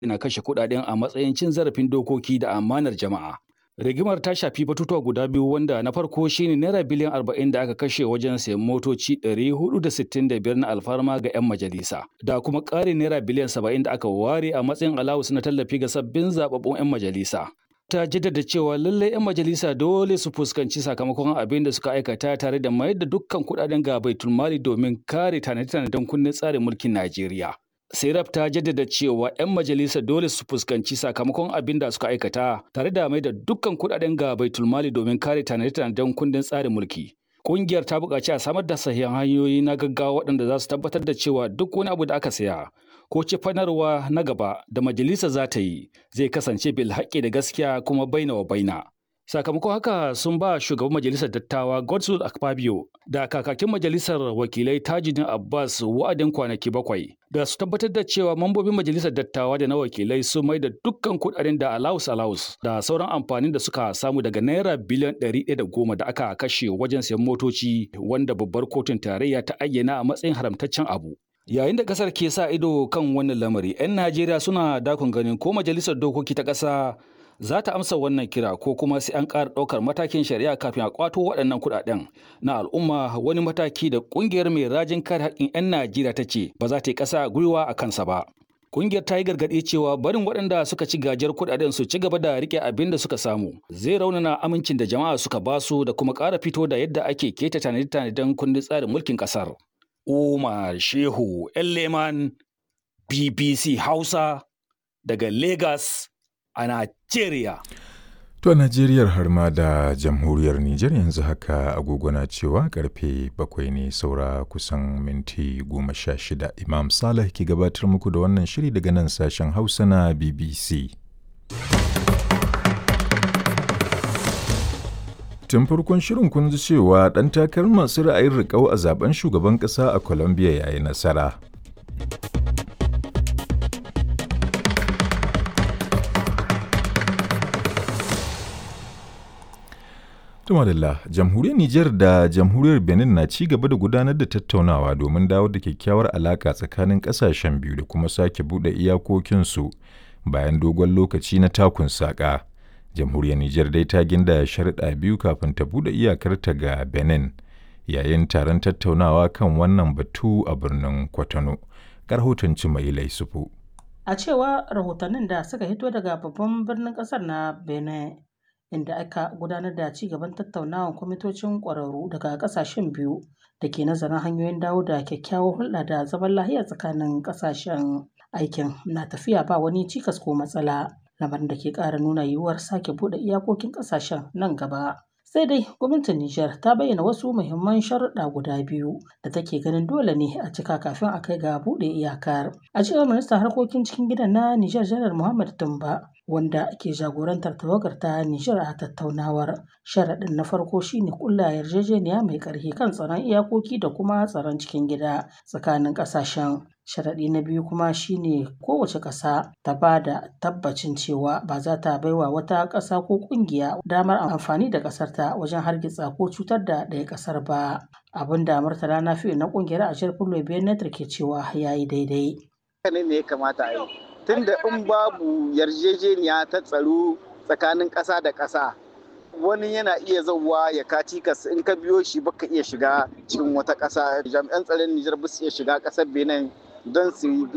na kashe kuɗaɗen a matsayin cin zarafin dokoki da amanar jama'a. Rigimar ta shafi batutuwa guda biyu wanda na farko shine naira biliyan 40 da aka kashe wajen sayan motoci 465 na alfarma ga 'yan majalisa da kuma ƙarin naira biliyan 70 da aka ware a matsayin alawus na tallafi ga sabbin zababbun 'yan majalisa. Ta jaddada cewa lallai 'yan majalisa dole su fuskanci sakamakon abin da suka aikata tare da mayar da dukkan kuɗaɗen ga baitulmali domin kare tanade-tanaden kundin tsarin mulkin Najeriya. Serap ta jaddada cewa 'yan majalisa dole su fuskanci sakamakon abin da suka aikata tare da mai da dukkan kuɗaɗen ga baitulmali domin kare tanade-tanaden kundin tsarin mulki. Ƙungiyar ta buƙaci a samar da sahihan hanyoyi na gaggawa waɗanda za su tabbatar da cewa duk wani abu da aka saya ko cefanarwa na gaba da majalisa za ta yi zai kasance bil haƙƙi da gaskiya kuma baina wa baina. Sakamakon haka sun ba shugaban majalisar dattawa Godswill Akpabio da kakakin majalisar wakilai Tajuddin Abbas wa'adin kwanaki 7 da su tabbatar da cewa mambobin majalisar dattawa da na wakilai sun mai da dukkan kuɗaɗen da alawus da sauran amfanin da suka samu daga naira biliyan 110 da aka kashe wajen sayan motoci wanda babbar kotun tarayya ta ayyana a matsayin haramtaccen abu. Yayin da kasar ke sa ido kan wannan lamari, 'yan Najeriya suna dakon ganin ko majalisar dokoki ta ƙasa za ta amsa wannan kira ko kuma sai an ƙara ɗaukar matakin shari'a kafin a ƙwato waɗannan kuɗaɗen na al'umma, wani mataki da ƙungiyar mai rajin kare haƙƙin 'yan Najeriya ta ce ba za ta yi ƙasa gwiwa a kansa ba. Ƙungiyar ta yi gargaɗi cewa barin waɗanda suka ci gajiyar kuɗaɗen su ci gaba da riƙe abin da suka samu zai raunana amincin da jama'a suka basu da kuma ƙara fito da yadda ake keta tanade-tanaden kundin tsarin mulkin ƙasar. Umar Shehu Leman, BBC Hausa daga Lagos a Najeriya. To a Najeriyar har ma da jamhuriyar Nijar yanzu haka agogo na cewa karfe 7 ne saura kusan minti 16. Imam Saleh ke gabatar muku da wannan shiri daga nan sashen Hausa na BBC. Tun farkon shirin kun ji cewa ɗan takarar masu ra'ayin riƙau a zaben shugaban ƙasa a Colombia ya yi nasara. Tumadalla, jamhuriyar Nijar da jamhuriyar Benin na ci gaba da gudanar da tattaunawa domin dawo da kyakkyawar alaƙa tsakanin ƙasashen biyu da kuma sake buɗe iyakokinsu bayan dogon lokaci na takun saƙa. Jamhuriyar Nijar dai ta ginda sharuɗa biyu kafin ta buɗe iyakarta ga Benin yayin taron tattaunawa kan wannan batu a birnin Kwatano. Rahoton Cimailai Sufu. A cewa rahotannin da suka hito daga babban birnin ƙasar na Benin, inda aka gudanar da ci gaban tattaunawar kwamitocin ƙwararru daga ƙasashen biyu da ke nazarin hanyoyin dawo da kyakkyawar hulɗa da zaman lahiya tsakanin ƙasashen. Aikin na tafiya ba wani cikas ko matsala, lamarin da ke ƙara nuna yiwuwar sake buɗe iyakokin ƙasashen nan gaba. Sai dai gwamnatin Nijar ta bayyana wasu muhimman sharuɗa guda biyu da take ganin dole ne a cika kafin a kai ga buɗe iyakar. A cewar ministan harkokin cikin gidan na Nijar Janar Muhammad Tumba, wanda ke jagorantar tawagar ta Nijar a tattaunawar. Sharaɗin na farko shine ƙulla yarjejeniya mai ƙarfi kan tsaron iyakoki da kuma tsaron cikin gida tsakanin ƙasashen. Sharaɗi na biyu kuma shine kowace ƙasa ta ba da tabbacin cewa ba za ta baiwa wata ƙasa ko ƙungiya damar amfani da ƙasarta wajen hargitsa ko cutar da ɗaya ƙasar ba. Abin da Murtala Nafi'u na ƙungiyar Ashir Fulbe Benetar ke cewa ya yi daidai. Haka ne ya kamata a yi. Tunda in babu yarjejeniya ta tsaro tsakanin ƙasa da ƙasa, wani yana iya zauwa ya kaci kas in ka biyo shi baka iya shiga cikin wata ƙasa. Jami'an tsaron Nijar ba su iya shiga ƙasar Benin don su